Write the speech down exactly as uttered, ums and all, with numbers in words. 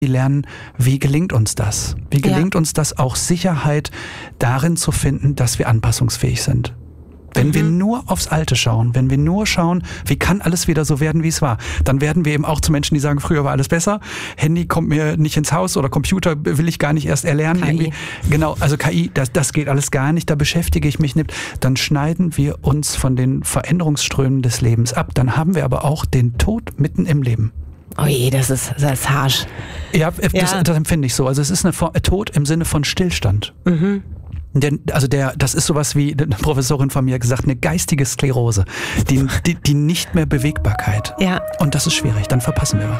lernen, wie gelingt uns das? Wie gelingt ja. uns das auch Sicherheit darin zu finden, dass wir anpassungsfähig sind? Wenn mhm. wir nur aufs Alte schauen, wenn wir nur schauen, wie kann alles wieder so werden, wie es war, dann werden wir eben auch zu Menschen, die sagen, früher war alles besser, Handy kommt mir nicht ins Haus oder Computer will ich gar nicht erst erlernen. K I. Irgendwie. Genau, also K I, das, das geht alles gar nicht, da beschäftige ich mich nicht. Dann schneiden wir uns von den Veränderungsströmen des Lebens ab. Dann haben wir aber auch den Tod mitten im Leben. Oh je, das ist, das ist harsch. Ja, das, ja. das empfinde ich so. Also es ist eine Tod im Sinne von Stillstand. Mhm. Denn, also der, das ist sowas wie eine Professorin von mir gesagt, eine geistige Sklerose, die, die, die nicht mehr Bewegbarkeit. Ja. Und das ist schwierig, dann verpassen wir was.